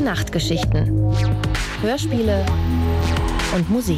Gute-Nacht-Geschichten. Hörspiele und Musik.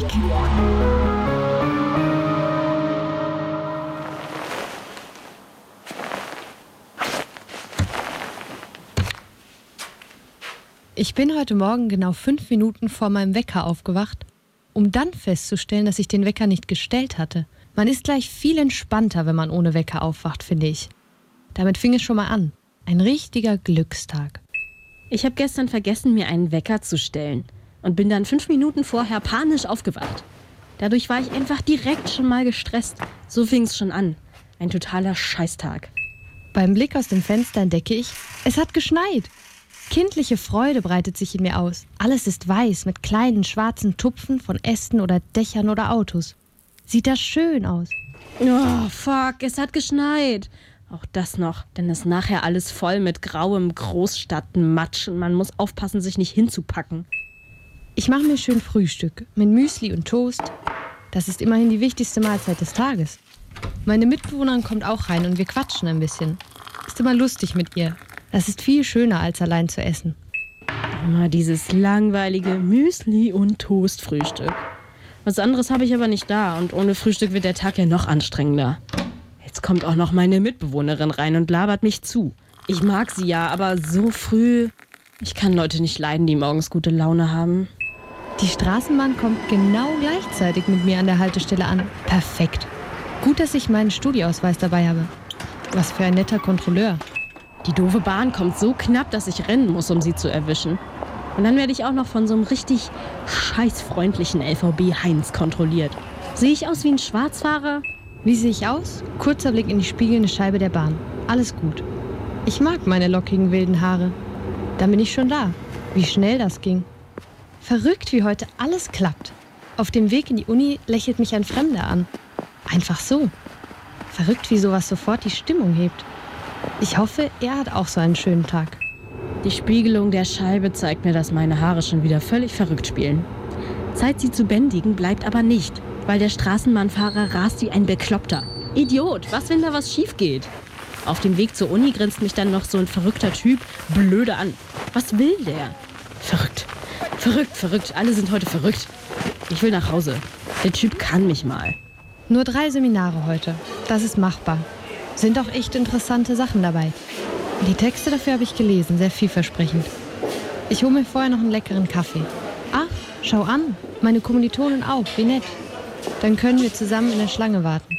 Ich bin heute Morgen genau 5 Minuten vor meinem Wecker aufgewacht, um dann festzustellen, dass ich den Wecker nicht gestellt hatte. Man ist gleich viel entspannter, wenn man ohne Wecker aufwacht, finde ich. Damit fing es schon mal an. Ein richtiger Glückstag. Ich habe gestern vergessen, mir einen Wecker zu stellen und bin dann 5 Minuten vorher panisch aufgewacht. Dadurch war ich einfach direkt schon mal gestresst. So fing es schon an. Ein totaler Scheißtag. Beim Blick aus dem Fenster entdecke ich, es hat geschneit. Kindliche Freude breitet sich in mir aus. Alles ist weiß mit kleinen schwarzen Tupfen von Ästen oder Dächern oder Autos. Sieht das schön aus. Oh, fuck, es hat geschneit. Auch das noch, denn es ist nachher alles voll mit grauem Großstadtmatsch und man muss aufpassen, sich nicht hinzupacken. Ich mache mir schön Frühstück mit Müsli und Toast. Das ist immerhin die wichtigste Mahlzeit des Tages. Meine Mitbewohnerin kommt auch rein und wir quatschen ein bisschen. Ist immer lustig mit ihr. Das ist viel schöner, als allein zu essen. Immer dieses langweilige Müsli- und Toastfrühstück. Was anderes habe ich aber nicht da und ohne Frühstück wird der Tag ja noch anstrengender. Jetzt kommt auch noch meine Mitbewohnerin rein und labert mich zu. Ich mag sie ja, aber so früh. Ich kann Leute nicht leiden, die morgens gute Laune haben. Die Straßenbahn kommt genau gleichzeitig mit mir an der Haltestelle an. Perfekt. Gut, dass ich meinen Studieausweis dabei habe. Was für ein netter Kontrolleur. Die doofe Bahn kommt so knapp, dass ich rennen muss, um sie zu erwischen. Und dann werde ich auch noch von so einem richtig scheißfreundlichen LVB-Heinz kontrolliert. Sehe ich aus wie ein Schwarzfahrer? Wie sehe ich aus? Kurzer Blick in die spiegelnde Scheibe der Bahn. Alles gut. Ich mag meine lockigen wilden Haare. Dann bin ich schon da. Wie schnell das ging. Verrückt, wie heute alles klappt. Auf dem Weg in die Uni lächelt mich ein Fremder an. Einfach so. Verrückt, wie sowas sofort die Stimmung hebt. Ich hoffe, er hat auch so einen schönen Tag. Die Spiegelung der Scheibe zeigt mir, dass meine Haare schon wieder völlig verrückt spielen. Zeit, sie zu bändigen, bleibt aber nicht, weil der Straßenbahnfahrer rast wie ein Bekloppter. Idiot, was, wenn da was schief geht? Auf dem Weg zur Uni grinst mich dann noch so ein verrückter Typ blöde an. Was will der? Verrückt. Verrückt, verrückt. Alle sind heute verrückt. Ich will nach Hause. Der Typ kann mich mal. Nur 3 Seminare heute. Das ist machbar. Sind auch echt interessante Sachen dabei. Die Texte dafür habe ich gelesen, sehr vielversprechend. Ich hole mir vorher noch einen leckeren Kaffee. Ach, schau an, meine Kommilitonen auch, wie nett. Dann können wir zusammen in der Schlange warten.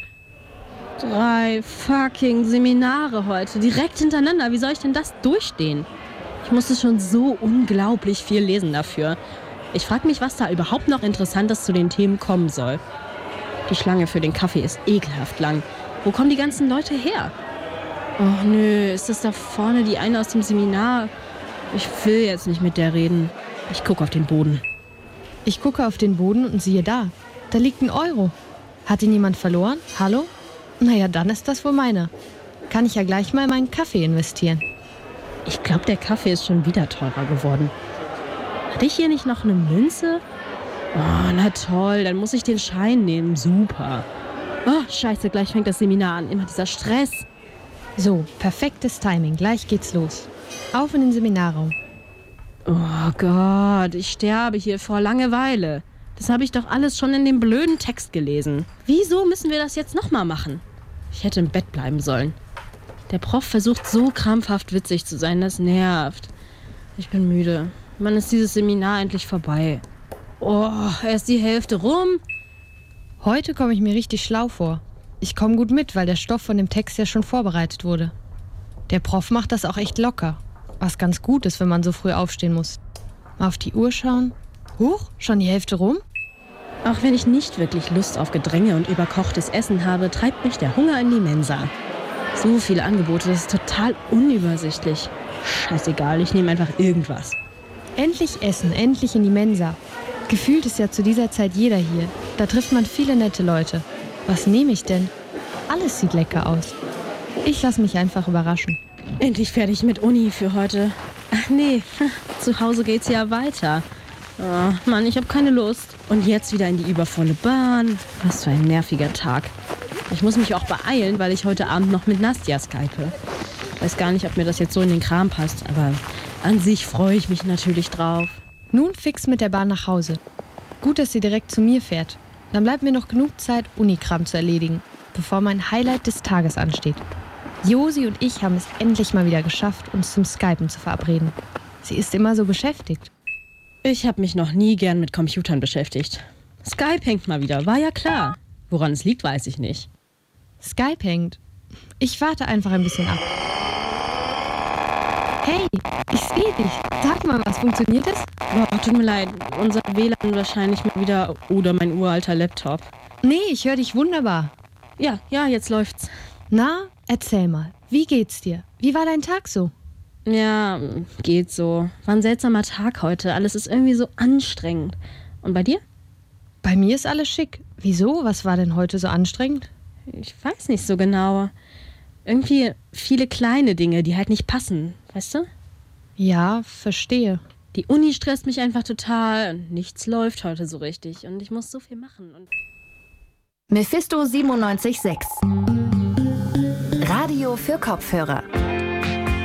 3 fucking Seminare heute, direkt hintereinander. Wie soll ich denn das durchstehen? Ich musste schon so unglaublich viel lesen dafür. Ich frage mich, was da überhaupt noch Interessantes zu den Themen kommen soll. Die Schlange für den Kaffee ist ekelhaft lang. Wo kommen die ganzen Leute her? Oh nö, ist das da vorne die eine aus dem Seminar? Ich will jetzt nicht mit der reden. Ich gucke auf den Boden. Ich gucke auf den Boden und siehe da. Da liegt ein Euro. Hat ihn jemand verloren? Hallo? Naja, dann ist das wohl meiner. Kann ich ja gleich mal meinen Kaffee investieren. Ich glaube, der Kaffee ist schon wieder teurer geworden. Hatte ich hier nicht noch eine Münze? Oh, na toll, dann muss ich den Schein nehmen. Super. Oh, scheiße, gleich fängt das Seminar an. Immer dieser Stress. So, perfektes Timing. Gleich geht's los. Auf in den Seminarraum. Oh Gott, ich sterbe hier vor Langeweile. Das habe ich doch alles schon in dem blöden Text gelesen. Wieso müssen wir das jetzt nochmal machen? Ich hätte im Bett bleiben sollen. Der Prof versucht so krampfhaft witzig zu sein, das nervt. Ich bin müde. Wann ist dieses Seminar endlich vorbei? Oh, erst die Hälfte rum. Heute komme ich mir richtig schlau vor. Ich komme gut mit, weil der Stoff von dem Text ja schon vorbereitet wurde. Der Prof macht das auch echt locker. Was ganz gut ist, wenn man so früh aufstehen muss. Mal auf die Uhr schauen. Huch, schon die Hälfte rum? Auch wenn ich nicht wirklich Lust auf Gedränge und überkochtes Essen habe, treibt mich der Hunger in die Mensa. So viele Angebote, das ist total unübersichtlich. Scheißegal, ich nehme einfach irgendwas. Endlich essen, endlich in die Mensa. Gefühlt ist ja zu dieser Zeit jeder hier. Da trifft man viele nette Leute. Was nehme ich denn? Alles sieht lecker aus. Ich lasse mich einfach überraschen. Endlich fertig mit Uni für heute. Ach nee, zu Hause geht's ja weiter. Oh Mann, ich habe keine Lust. Und jetzt wieder in die übervolle Bahn. Was für ein nerviger Tag. Ich muss mich auch beeilen, weil ich heute Abend noch mit Nastja skype. Weiß gar nicht, ob mir das jetzt so in den Kram passt, aber An sich freue ich mich natürlich drauf. Nun fix mit der Bahn nach Hause. Gut, dass sie direkt zu mir fährt. Dann bleibt mir noch genug Zeit, Unikram zu erledigen, bevor mein Highlight des Tages ansteht. Josi und ich haben es endlich mal wieder geschafft, uns zum Skypen zu verabreden. Sie ist immer so beschäftigt. Ich habe mich noch nie gern mit Computern beschäftigt. Skype hängt mal wieder, war ja klar. Woran es liegt, weiß ich nicht. Skype hängt. Ich warte einfach ein bisschen ab. Hey, ich sehe dich. Sag mal, was funktioniert das? Boah, tut mir leid, unser WLAN wahrscheinlich mal wieder oder mein uralter Laptop. Nee, ich höre dich wunderbar. Ja, jetzt läuft's. Na, erzähl mal, wie geht's dir? Wie war dein Tag so? Ja, geht so. War ein seltsamer Tag heute. Alles ist irgendwie so anstrengend. Und bei dir? Bei mir ist alles schick. Wieso? Was war denn heute so anstrengend? Ich weiß nicht so genau. Irgendwie viele kleine Dinge, die halt nicht passen, weißt du? Ja, verstehe. Die Uni stresst mich einfach total und nichts läuft heute so richtig. Und ich muss so viel machen. Mephisto 97.6 Radio für Kopfhörer.